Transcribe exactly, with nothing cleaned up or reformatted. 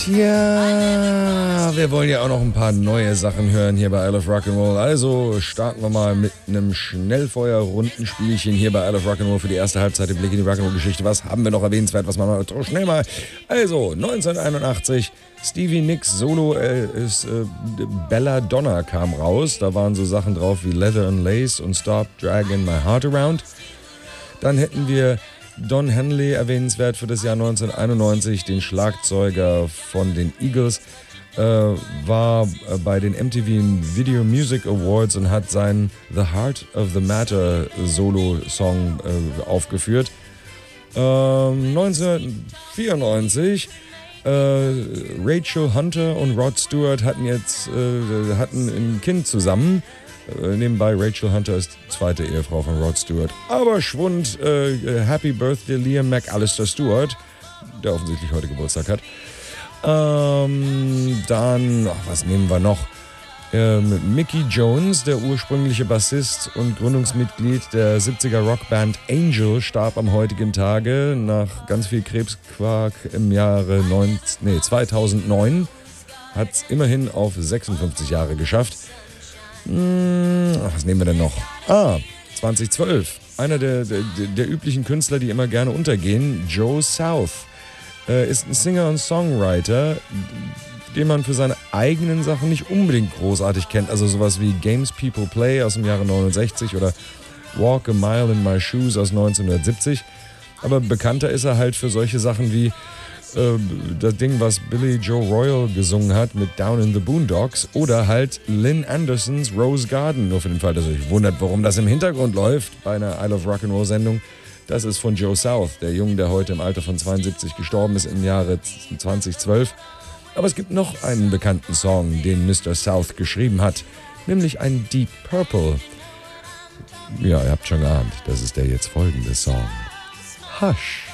Tja, wir wollen ja auch noch ein paar neue Sachen hören hier bei I Love Rock'n'Roll. Also starten wir mal mit einem Schnellfeuer-Rundenspielchen hier bei I Love Rock'n'Roll für die erste Halbzeit im Blick in die Rock'n'Roll-Geschichte. Was haben wir noch erwähnenswert? Was machen wir noch? Schnell mal. Also, neunzehnhunderteinundachtzig, Stevie Nicks Solo äh, ist äh, Belladonna kam raus. Da waren so Sachen drauf wie Leather and Lace und Stop Dragging My Heart Around. Dann hätten wir Don Henley, erwähnenswert für das Jahr neunzehnhunderteinundneunzig, den Schlagzeuger von den Eagles, äh, war äh, bei den M T V Video Music Awards und hat seinen The Heart of the Matter Solo-Song äh, aufgeführt. Ähm, neunzehnhundertvierundneunzig, äh, Rachel Hunter und Rod Stewart hatten jetzt äh, hatten ein Kind zusammen. Äh, nebenbei, Rachel Hunter ist die zweite Ehefrau von Rod Stewart. Aber Schwund, äh, Happy Birthday Liam McAllister Stewart, der offensichtlich heute Geburtstag hat. Ähm, dann, ach, was nehmen wir noch? Ähm, Mickey Jones, der ursprüngliche Bassist und Gründungsmitglied der siebziger Rockband Angel, starb am heutigen Tage nach ganz viel Krebsquark im Jahre neunzehn, nee, zweitausendneun. Hat es immerhin auf sechsundfünfzig Jahre geschafft. Was nehmen wir denn noch? Ah, zweitausendzwölf. Einer der, der, der üblichen Künstler, die immer gerne untergehen, Joe South, äh, ist ein Singer und Songwriter, den man für seine eigenen Sachen nicht unbedingt großartig kennt. Also sowas wie Games People Play aus dem Jahre neunundsechzig oder Walk a Mile in My Shoes aus neunzehnhundertsiebzig. Aber bekannter ist er halt für solche Sachen wie das Ding, was Billy Joe Royal gesungen hat mit Down in the Boondocks, oder halt Lynn Andersons Rose Garden. Nur für den Fall, dass ihr euch wundert, warum das im Hintergrund läuft bei einer I Love Rock'n'Roll Sendung. Das ist von Joe South, der Junge, der heute im Alter von zweiundsiebzig gestorben ist im Jahre zweitausendzwölf. Aber es gibt noch einen bekannten Song, den Mister South geschrieben hat, nämlich ein Deep Purple. Ja, ihr habt schon geahnt, das ist der jetzt folgende Song. Hush.